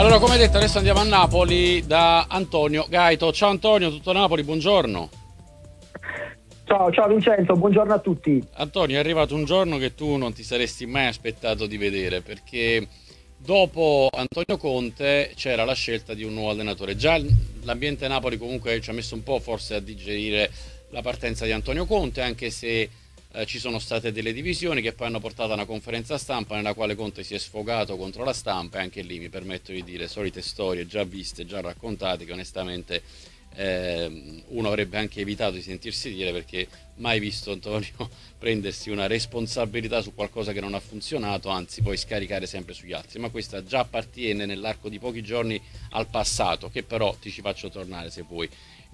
Allora, come detto, adesso andiamo a Napoli da Antonio Gaito. Ciao Antonio, tutto Napoli, buongiorno. Ciao Vincenzo, buongiorno a tutti. Antonio, è arrivato un giorno che tu non ti saresti mai aspettato di vedere, perché dopo Antonio Conte c'era la scelta di un nuovo allenatore. Già l'ambiente Napoli comunque ci ha messo un po' forse a digerire la partenza di Antonio Conte, anche se ci sono state delle divisioni che poi hanno portato a una conferenza stampa nella quale Conte si è sfogato contro la stampa, e anche lì mi permetto di dire solite storie già viste, già raccontate, che onestamente uno avrebbe anche evitato di sentirsi dire, perché mai visto Antonio prendersi una responsabilità su qualcosa che non ha funzionato, anzi poi scaricare sempre sugli altri. Ma questa già appartiene nell'arco di pochi giorni al passato, che però ti ci faccio tornare se vuoi.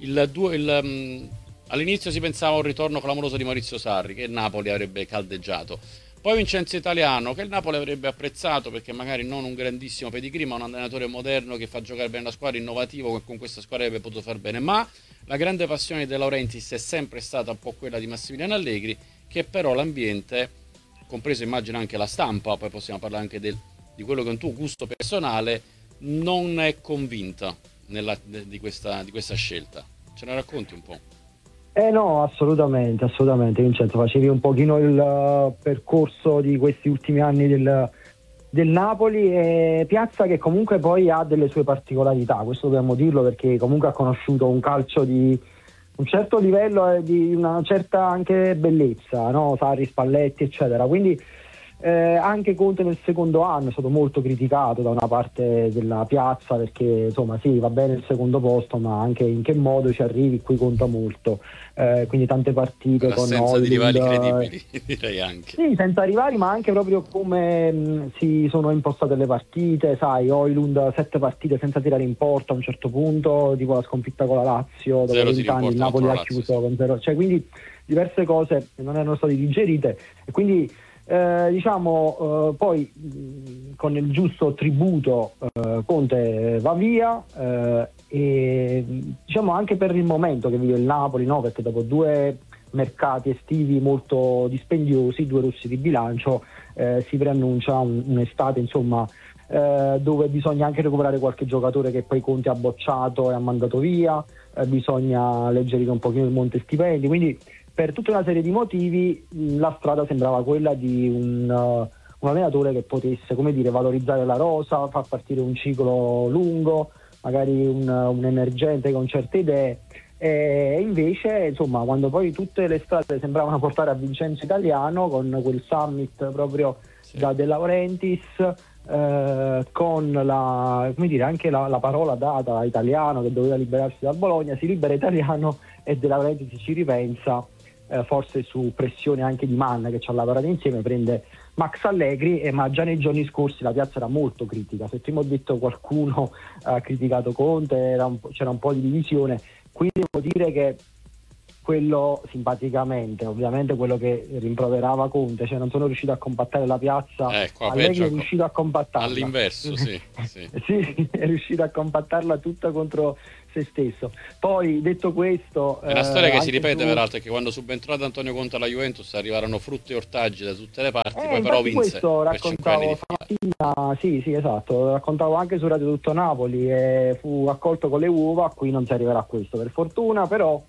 All'inizio si pensava a un ritorno clamoroso di Maurizio Sarri, che il Napoli avrebbe caldeggiato. Poi Vincenzo Italiano, che il Napoli avrebbe apprezzato, perché magari non un grandissimo pedigree, ma un allenatore moderno che fa giocare bene la squadra, innovativo, che con questa squadra avrebbe potuto far bene. Ma la grande passione De Laurentiis è sempre stata un po' quella di Massimiliano Allegri, che però l'ambiente, compreso immagino anche la stampa, poi possiamo parlare anche di quello che è un tuo gusto personale, non è convinta di questa scelta. Ce ne racconti un po'? No, assolutamente Vincenzo, facevi un pochino il percorso di questi ultimi anni del Napoli, e Piazza che comunque poi ha delle sue particolarità, questo dobbiamo dirlo, perché comunque ha conosciuto un calcio di un certo livello e di una certa anche bellezza, no? Sarri, Spalletti eccetera, quindi anche Conte nel secondo anno è stato molto criticato da una parte della piazza, perché insomma sì, va bene il secondo posto, ma anche in che modo ci arrivi qui conta molto, quindi tante partite con L'assenza di Højlund, rivali credibili, direi anche. sì, senza rivali, ma anche proprio come si sono impostate le partite, sai, Højlund 7 partite senza tirare in porta a un certo punto, tipo la sconfitta con la Lazio, dopo Zero 20 tiri in anni il porta Napoli contro la ha Lazio, chiuso sì. con 0, cioè quindi diverse cose non erano state digerite, e quindi poi con il giusto tributo Conte va via, e diciamo anche per il momento che vive il Napoli, no? Perché dopo 2 mercati estivi molto dispendiosi, 2 rossi di bilancio, si preannuncia un'estate insomma dove bisogna anche recuperare qualche giocatore che poi Conte ha bocciato e ha mandato via, bisogna alleggerire un pochino il monte stipendi, quindi per tutta una serie di motivi la strada sembrava quella di un allenatore che potesse, come dire, valorizzare la rosa, far partire un ciclo lungo, magari un emergente con certe idee, e invece insomma quando poi tutte le strade sembravano portare a Vincenzo Italiano, con quel summit proprio Sì. da De Laurentiis, con come dire, anche la parola data a Italiano che doveva liberarsi dal Bologna, si libera Italiano e De Laurentiis ci ripensa, forse su pressione anche di Mann che ci ha lavorato insieme, prende Max Allegri, ma già nei giorni scorsi la piazza era molto critica. Se prima ho detto qualcuno ha criticato Conte, c'era un po' di divisione, qui devo dire che quello simpaticamente, ovviamente quello che rimproverava Conte, cioè non sono riuscito a compattare la piazza, Qua Allegri peggio è riuscito a compattarla. all'inverso, sì, sì. Sì, è riuscito a compattarla tutta contro se stesso. Poi detto questo, È una storia che si anche ripete su peraltro, che quando subentrato Antonio Conte alla Juventus arrivarono frutti e ortaggi da tutte le parti, poi però infatti vinse questo per 5 anni di raccontavo fila. stamattina, sì esatto, lo raccontavo anche su Radio Tutto Napoli, e fu accolto con le uova. Qui non si arriverà a questo per fortuna, però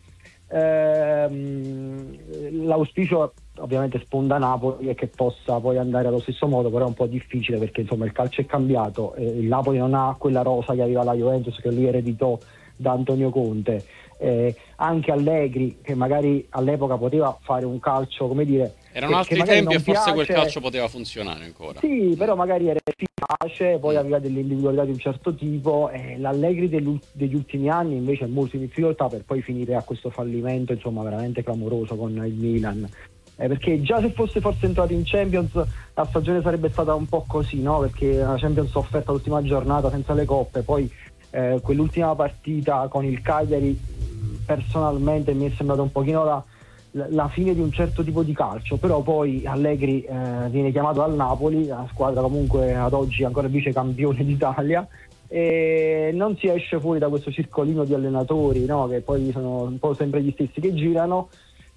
l'auspicio ovviamente sponda Napoli e che possa poi andare allo stesso modo, però è un po' difficile perché insomma il calcio è cambiato, il Napoli non ha quella rosa che aveva la Juventus, che lui ereditò da Antonio Conte, anche Allegri che magari all'epoca poteva fare un calcio, come dire, Erano che altri magari tempi e non forse quel piace. calcio poteva funzionare ancora. Sì, però magari era efficace, poi Mm. aveva delle individualità di un certo tipo, e l'Allegri degli ultimi anni invece è molto in difficoltà, per poi finire a questo fallimento insomma veramente clamoroso con il Milan. Perché già se fosse forse entrato in Champions la stagione sarebbe stata un po' così, no? Perché la Champions offerta l'ultima giornata senza le coppe, poi quell'ultima partita con il Cagliari personalmente mi è sembrata un pochino la fine di un certo tipo di calcio, però poi Allegri viene chiamato al Napoli, la squadra comunque ad oggi ancora vice campione d'Italia, e non si esce fuori da questo circolino di allenatori, no? Che poi sono un po' sempre gli stessi che girano,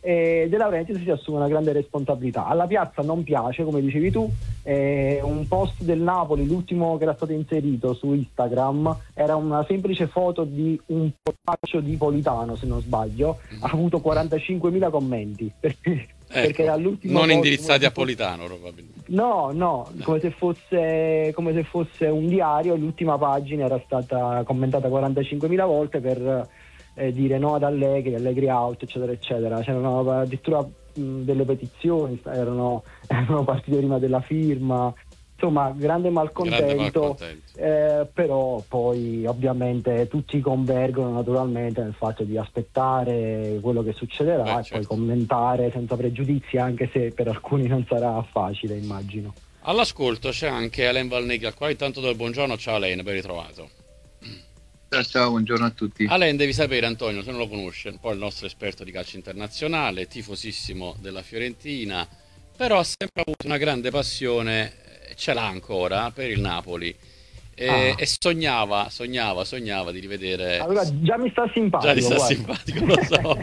e De Laurentiis si assume una grande responsabilità. Alla piazza non piace, come dicevi tu, un post del Napoli, l'ultimo che era stato inserito su Instagram, era una semplice foto di un portaccio di Politano, se non sbaglio, ha avuto 45.000 commenti, perché era l'ultimo non post, indirizzati a Politano probabilmente. No, come se fosse un diario. L'ultima pagina era stata commentata 45.000 volte per dire no ad Allegri out, eccetera eccetera. C'erano addirittura delle petizioni, erano partite prima della firma, insomma grande malcontento. Però poi ovviamente tutti convergono naturalmente nel fatto di aspettare quello che succederà e poi commentare senza pregiudizi, anche se per alcuni non sarà facile, immagino. All'ascolto c'è anche Alain Valneghi, al quale intanto do il buongiorno. Ciao Alain, ben ritrovato. Ciao, buongiorno a tutti. Alain, devi sapere, Antonio, se non lo conosce, un po' il nostro esperto di calcio internazionale, tifosissimo della Fiorentina, però ha sempre avuto una grande passione, ce l'ha ancora, per il Napoli. E sognava di rivedere. Allora già mi sta simpatico. Già ti sta simpatico, lo so.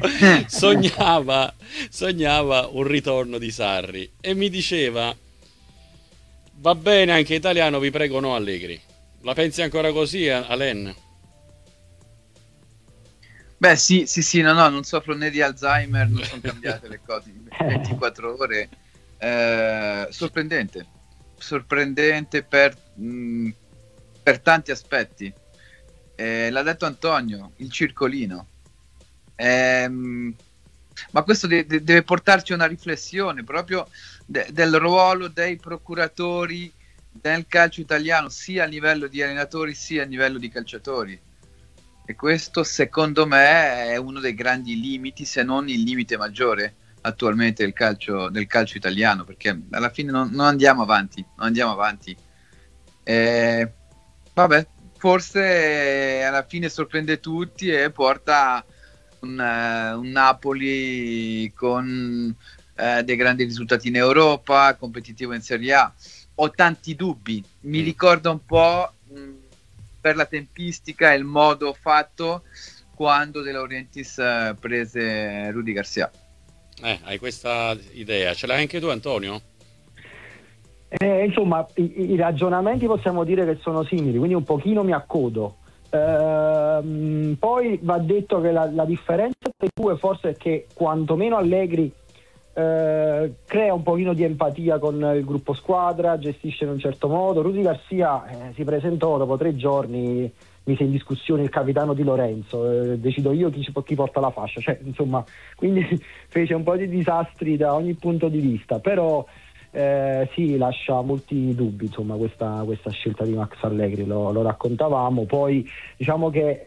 sognava un ritorno di Sarri e mi diceva: va bene anche italiano, vi prego, no Allegri. La pensi ancora così, Alain? Beh sì, no, non soffro né di Alzheimer, non sono cambiate le cose in 24 ore. Sorprendente per tanti aspetti. L'ha detto Antonio, il circolino. Ma questo deve portarci a una riflessione proprio del ruolo dei procuratori nel calcio italiano, sia a livello di allenatori sia a livello di calciatori. E questo secondo me è uno dei grandi limiti, se non il limite maggiore attualmente del calcio italiano, perché alla fine non andiamo avanti. Vabbè, forse alla fine sorprende tutti e porta un Napoli con dei grandi risultati in Europa, competitivo in Serie A. Ho tanti dubbi, mi ricorda un po' per la tempistica e il modo fatto quando De Laurentiis prese Rudy Garcia. Hai questa idea, ce l'hai anche tu, Antonio? Insomma, i ragionamenti possiamo dire che sono simili, quindi un pochino mi accodo. Poi va detto che la differenza tra i due forse è che quantomeno Allegri crea un pochino di empatia con il gruppo squadra, gestisce in un certo modo. Rudy Garcia si presentò dopo 3 giorni, mise in discussione il capitano Di Lorenzo, decido io chi porta la fascia, cioè, insomma, quindi fece un po' di disastri da ogni punto di vista, però sì, lascia molti dubbi, insomma, questa scelta di Max Allegri, lo raccontavamo. Poi diciamo che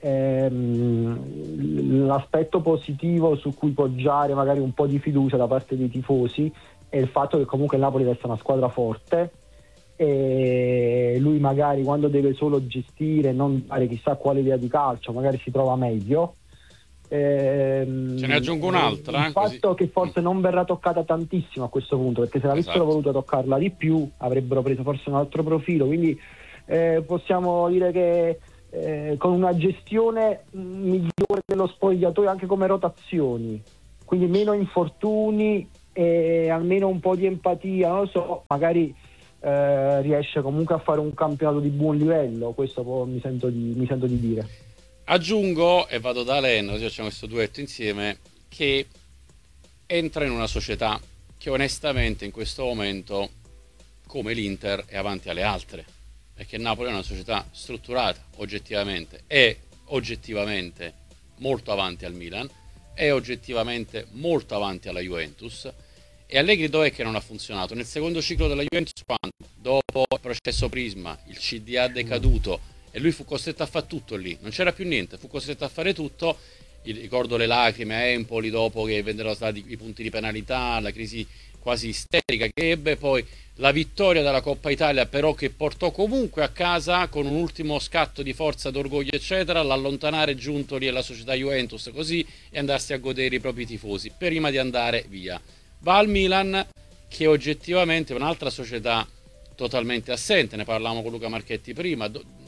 l'aspetto positivo su cui poggiare magari un po' di fiducia da parte dei tifosi è il fatto che comunque il Napoli resta una squadra forte e lui magari quando deve solo gestire, non fare chissà quale idea di calcio, magari si trova meglio. Ce ne aggiungo un'altra. Il fatto che forse non verrà toccata tantissimo a questo punto, perché se l'avessero voluto toccarla di più avrebbero preso forse un altro profilo, quindi possiamo dire che con una gestione migliore dello spogliatoio anche come rotazioni, quindi meno infortuni e almeno un po' di empatia, non lo so, magari riesce comunque a fare un campionato di buon livello. Questo mi sento di dire. Aggiungo, e vado da Alain, così facciamo questo duetto insieme, che entra in una società che onestamente in questo momento, come l'Inter, è avanti alle altre, perché Napoli è una società strutturata oggettivamente, è oggettivamente molto avanti al Milan, è oggettivamente molto avanti alla Juventus. E Allegri dov'è che non ha funzionato? Nel secondo ciclo della Juventus, quando? Dopo il processo Prisma, il CDA decaduto, e lui fu costretto a fare tutto lì, non c'era più niente, fu costretto a fare tutto. Ricordo le lacrime a Empoli dopo che vennero stati i punti di penalità, la crisi quasi isterica che ebbe, poi la vittoria della Coppa Italia però che portò comunque a casa con un ultimo scatto di forza, d'orgoglio eccetera, l'allontanare Giuntoli e la società Juventus così e andarsi a godere i propri tifosi prima di andare via. Va al Milan, che oggettivamente è un'altra società totalmente assente, ne parlavamo con Luca Marchetti prima,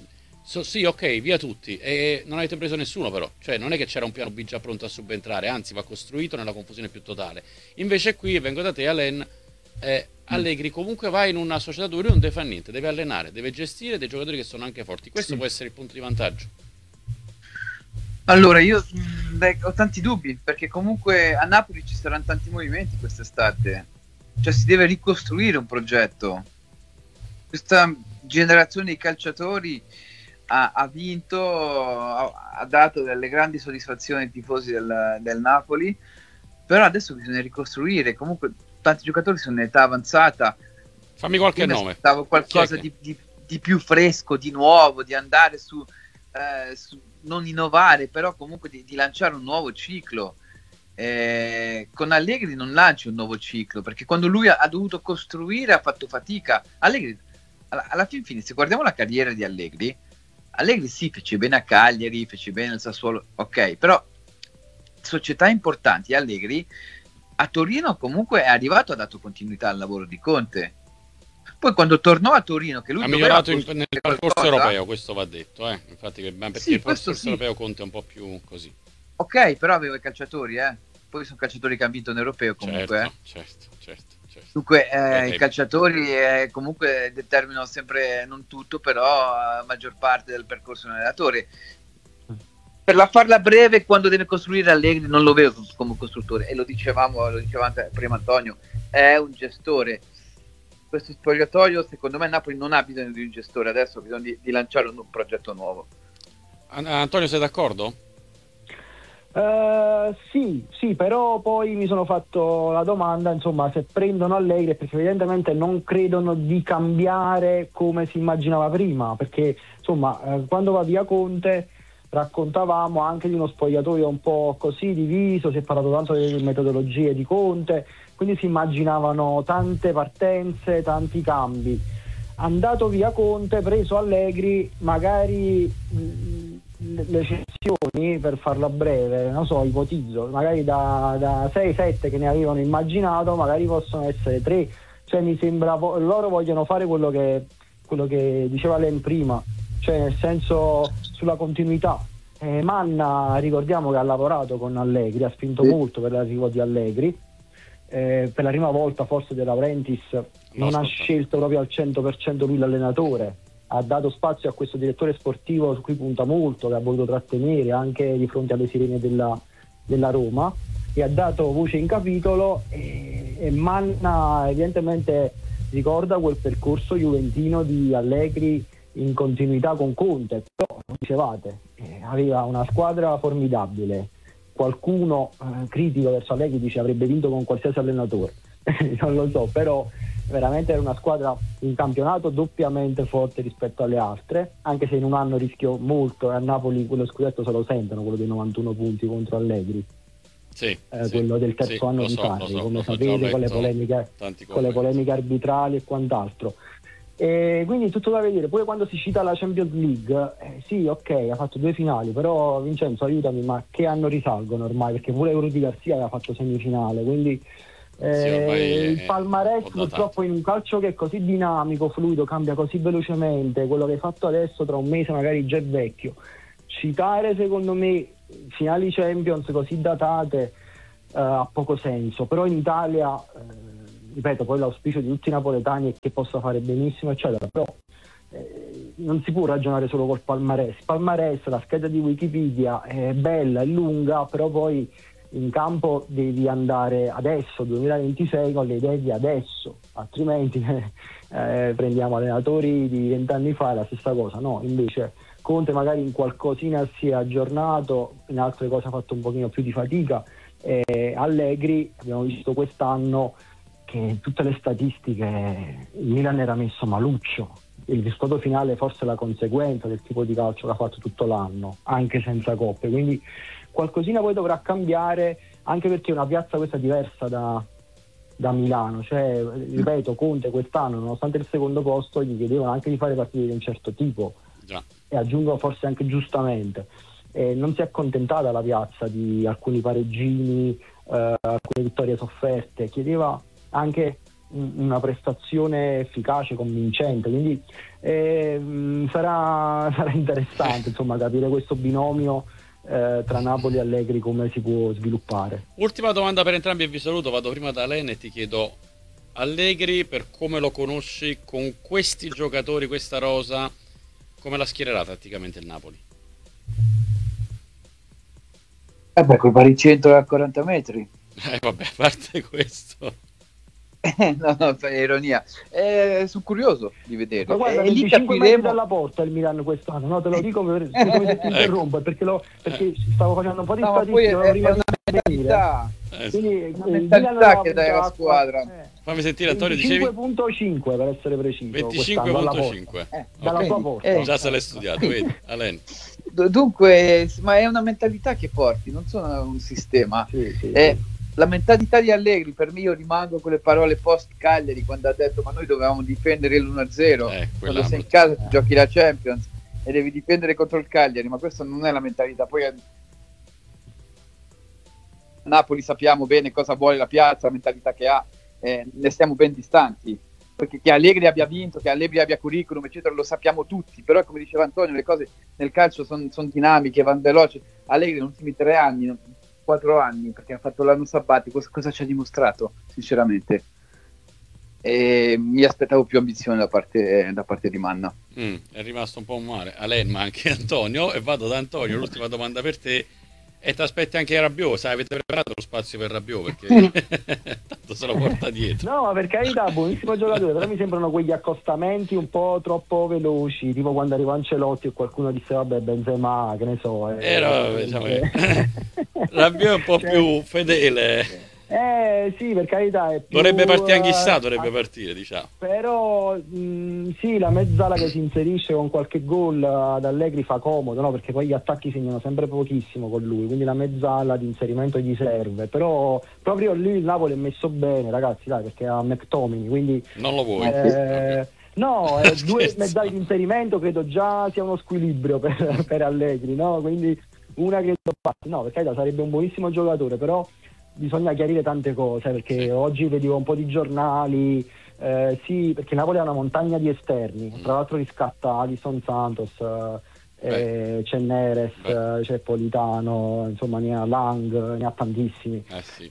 Sì, ok, via tutti. E non avete preso nessuno però. Cioè, non è che c'era un piano B già pronto a subentrare, anzi va costruito nella confusione più totale. Invece qui, vengo da te, Alain, Allegri comunque va in una società dove lui non deve fare niente, deve allenare, deve gestire dei giocatori che sono anche forti. Questo Sì. può essere il punto di vantaggio. Allora, io ho tanti dubbi, perché comunque a Napoli ci saranno tanti movimenti quest'estate. Cioè si deve ricostruire un progetto. Questa generazione di calciatori ha vinto, ha dato delle grandi soddisfazioni ai tifosi del Napoli, però adesso bisogna ricostruire. Comunque tanti giocatori sono in età avanzata. Fammi qualche Io mi nome. aspettavo qualcosa di più fresco, di nuovo, di andare su non innovare, però comunque di lanciare un nuovo ciclo. Con Allegri non lanci un nuovo ciclo, perché quando lui ha dovuto costruire ha fatto fatica. Allegri, alla fine, se guardiamo la carriera di Allegri sì, fece bene a Cagliari, fece bene al Sassuolo, ok, però società importanti, Allegri a Torino comunque è arrivato, ha dato continuità al lavoro di Conte. Poi quando tornò a Torino, che lui ha migliorato nel percorso qualcosa, europeo, questo va detto, infatti, perché sì, il percorso sì, europeo Conte è un po' più così. Ok, però aveva i calciatori, poi sono calciatori che hanno vinto in europeo comunque. Certo. Dunque i calciatori comunque determinano sempre, non tutto, però la maggior parte del percorso di un allenatore. Per farla breve, quando deve costruire Allegri non lo vedo come costruttore, e lo diceva anche prima Antonio, è un gestore. Questo spogliatoio, secondo me, Napoli non ha bisogno di un gestore, adesso ha bisogno di lanciare un progetto nuovo. Antonio, sei d'accordo? Sì, però poi mi sono fatto la domanda, insomma, se prendono Allegri, perché evidentemente non credono di cambiare come si immaginava prima, perché insomma quando va via Conte raccontavamo anche di uno spogliatoio un po' così diviso, si è parlato tanto delle metodologie di Conte, quindi si immaginavano tante partenze, tanti cambi. Andato via Conte, preso Allegri, magari le cessioni, per farla breve, non so, ipotizzo, magari da 6-7 che ne avevano immaginato, magari possono essere 3, cioè mi sembra loro vogliono fare quello che diceva Len prima, cioè nel senso sulla continuità. Manna, ricordiamo che ha lavorato con Allegri, ha spinto molto per l'arrivo di Allegri, per la prima volta forse De Laurentiis non ha scelto proprio al 100% lui l'allenatore, ha dato spazio a questo direttore sportivo su cui punta molto, che ha voluto trattenere anche di fronte alle sirene della Roma, e ha dato voce in capitolo, e Manna evidentemente ricorda quel percorso juventino di Allegri in continuità con Conte, però dicevate, aveva una squadra formidabile. Qualcuno critico verso Allegri dice avrebbe vinto con qualsiasi allenatore non lo so, però veramente era una squadra in campionato doppiamente forte rispetto alle altre, anche se in un anno rischiò molto, e a Napoli quello scudetto se lo sentono, quello dei 91 punti contro Allegri, quello del terzo anno di Sarri, come sapete, con le polemiche arbitrali e quant'altro. Quindi tutto da vedere. Poi quando si cita la Champions League, sì, ok, ha fatto 2 finali, però Vincenzo aiutami, ma che anno risalgono ormai? Perché pure Rudy Garcia aveva fatto semifinale, quindi il palmarès purtroppo in un calcio che è così dinamico, fluido, cambia così velocemente, quello che hai fatto adesso tra un mese magari già è vecchio. Citare secondo me finali Champions così datate ha poco senso, però in Italia ripeto, poi l'auspicio di tutti i napoletani è che possa fare benissimo eccetera, però non si può ragionare solo col palmarès, la scheda di Wikipedia è bella, è lunga, però poi in campo devi andare adesso, 2026, con le idee di adesso, altrimenti prendiamo allenatori di 20 anni fa, è la stessa cosa, no? Invece Conte magari in qualcosina si è aggiornato, in altre cose ha fatto un pochino più di fatica, Allegri abbiamo visto quest'anno che in tutte le statistiche il Milan era messo maluccio, il risultato finale forse è la conseguenza del tipo di calcio che ha fatto tutto l'anno, anche senza coppe, quindi qualcosina poi dovrà cambiare, anche perché è una piazza questa diversa da Milano, cioè ripeto, Conte quest'anno nonostante il secondo posto gli chiedevano anche di fare partite di un certo tipo. Già. E aggiungo forse anche giustamente, non si è accontentata la piazza di alcuni pareggini, alcune vittorie sofferte, chiedeva anche una prestazione efficace, convincente, quindi sarà interessante insomma capire questo binomio tra Napoli e Allegri come si può sviluppare. Ultima domanda per entrambi e vi saluto, vado prima da Len e ti chiedo: Allegri, per come lo conosci, con questi giocatori, questa rosa, come la schiererà tatticamente il Napoli? Col baricentro a 40 metri. Vabbè, a parte questo. No, ironia. Sono curioso di vedere. Ma guarda, E lì 25 metri capiremo. dalla porta il Milan quest'anno, no? Te lo dico scusami se ti interrompo, perché stavo facendo un po' di statistica prima è una mentalità. Quindi Una mentalità che dai alla squadra. Fammi sentire, Antonio, dicevi 25.5 per essere preciso. 25.5 dalla tua porta. già se l'hai studiato, vedi, Alen. Dunque, ma è una mentalità che porti, non sono un sistema. Sì. La mentalità di Allegri, per me, io rimango con le parole post Cagliari quando ha detto: ma noi dovevamo difendere l'1-0, quando sei in casa ti giochi la Champions e devi difendere contro il Cagliari, ma questa non è la mentalità. Poi a Napoli sappiamo bene cosa vuole la piazza, la mentalità che ha, ne stiamo ben distanti, perché che Allegri abbia vinto, che Allegri abbia curriculum eccetera, lo sappiamo tutti, però come diceva Antonio, le cose nel calcio sono dinamiche, vanno veloci. Allegri negli ultimi 3 anni, 4 anni, perché ha fatto l'anno sabbatico, cosa ci ha dimostrato sinceramente? E mi aspettavo più ambizione da parte di Manna. È rimasto un po' male Alen, ma anche Antonio, e vado da Antonio. L'ultima domanda per te, e ti aspetti anche Rabiot? Sai, avete preparato lo spazio per Rabiot, perché tanto se lo porta dietro. No, ma per carità, buonissimo giocatore, però mi sembrano quegli accostamenti un po' troppo veloci, tipo quando arriva Ancelotti e qualcuno disse vabbè Benzema, che ne so. Diciamo Rabiot è un po' più fedele. Sì, per carità è più, dovrebbe partire anch'issa, diciamo. Però sì, la mezzala che si inserisce con qualche gol ad Allegri fa comodo, no? Perché poi gli attacchi segnano sempre pochissimo con lui, quindi la mezzala di inserimento gli serve. Però proprio lì il Napoli è messo bene, ragazzi, dai, perché ha McTominay, quindi non lo vuoi. no, 2 mezzali di inserimento credo già sia uno squilibrio per Allegri, no? Quindi una credo no, perché sarebbe un buonissimo giocatore, però bisogna chiarire tante cose, perché oggi vedevo un po' di giornali, sì, perché Napoli ha una montagna di esterni, tra l'altro riscatta Alisson Santos, c'è Neres, c'è Politano, insomma ne ha Lang, ne ha tantissimi. Sì.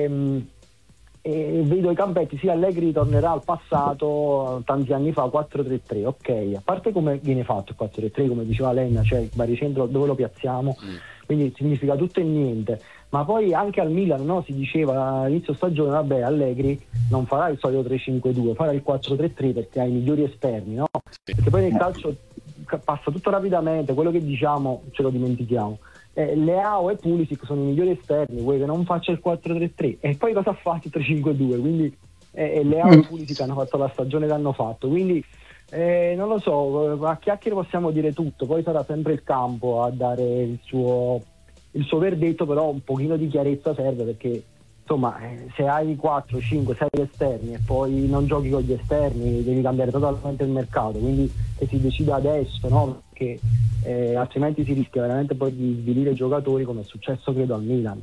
E vedo i campetti, sì, Allegri tornerà al passato, tanti anni fa, 4-3-3, ok, a parte come viene fatto il 4-3-3, come diceva Lenna, cioè il baricentro dove lo piazziamo, quindi significa tutto e niente. Ma poi anche al Milan, no, si diceva all'inizio stagione, vabbè, Allegri non farà il solito 3-5-2, farà il 4-3-3 perché ha i migliori esterni, no? Perché poi nel calcio passa tutto rapidamente, quello che diciamo ce lo dimentichiamo. Leao e Pulisic sono i migliori esterni, vuoi che non faccia il 4-3-3 e poi cosa ha fatto il 3-5-2? Quindi Leao e Pulisic hanno fatto la stagione che hanno fatto, quindi non lo so, a chiacchiere possiamo dire tutto, poi sarà sempre il campo a dare il suo verdetto, però un pochino di chiarezza serve, perché insomma se hai 4, 5, 6 esterni e poi non giochi con gli esterni devi cambiare totalmente il mercato, quindi che si decida adesso, no? Perché altrimenti si rischia veramente poi di svilire giocatori, come è successo credo al Milan.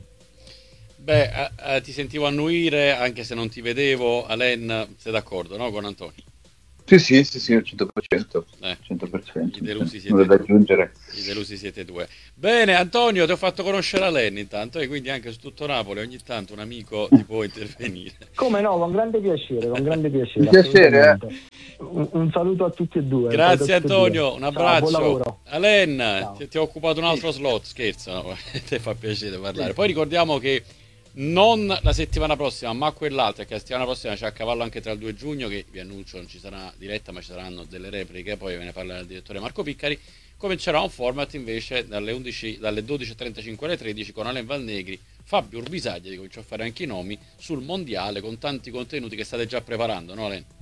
Ti sentivo annuire anche se non ti vedevo. Alen, sei d'accordo, no, con Antonio? Sì, al 100%. 100%. I delusi siete da aggiungere. I delusi siete due. Bene, Antonio, ti ho fatto conoscere Alen intanto, e quindi anche su tutto Napoli ogni tanto un amico ti può intervenire. Come no, con grande piacere. Piacere. Un saluto a tutti e due. Grazie Antonio, un abbraccio. Ciao, buon lavoro. Alen, ti ho occupato un altro slot, scherzo, no? Ti fa piacere parlare. Poi ricordiamo che non la settimana prossima, ma quell'altra, che la settimana prossima c'è a cavallo anche tra il 2 giugno, che vi annuncio non ci sarà diretta, ma ci saranno delle repliche, poi ve ne parlerà il direttore Marco Piccari. Comincerà un format invece dalle 12.35 alle 13 con Alen Valnegri, Fabio Urbisaglia, di cui comincio a fare anche i nomi, sul mondiale, con tanti contenuti che state già preparando, no Alen?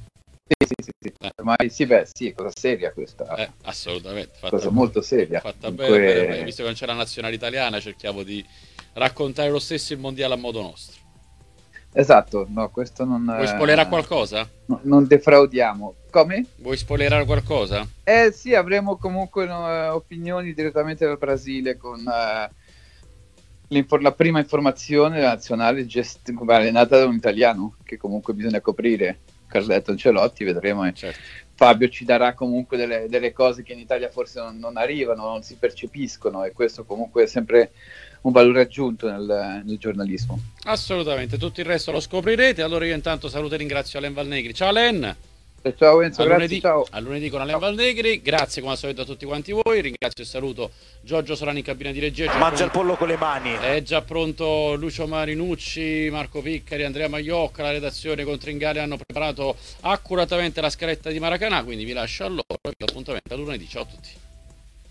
Sì. Ma sì, cosa seria questa. Assolutamente. Cosa molto seria. Fatta bene, visto che non c'è la nazionale italiana, cerchiamo di raccontare lo stesso il mondiale a modo nostro. Esatto, no, questo non... Vuoi spoilerare qualcosa? No, non defraudiamo. Come? Vuoi spoilerare qualcosa? Sì, avremo comunque opinioni direttamente dal Brasile con La prima informazione nazionale è nata da un italiano, che comunque bisogna coprire, Carletto Ancelotti, vedremo. Certo. Fabio ci darà comunque delle cose che in Italia forse non arrivano, non si percepiscono, e questo comunque è sempre un valore aggiunto nel giornalismo. Assolutamente, tutto il resto lo scoprirete. Allora io intanto saluto e ringrazio Alain Valnegri. Ciao Alain! Ciao Enzo, grazie, ciao. A lunedì con Alain Valnegri, grazie come al solito a tutti quanti voi, ringrazio e saluto Giorgio Solani in cabina di regia. Mangia il pollo con le mani. È già pronto Lucio Marinucci, Marco Piccari, Andrea Magliocca, la redazione con Tringali hanno preparato accuratamente la scaletta di Maracanã, quindi vi lascio a loro, l'appuntamento a lunedì, ciao a tutti.